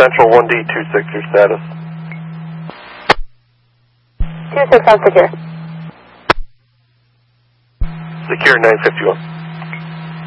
Central 1D26, your status. 26 on secure. Secure 951.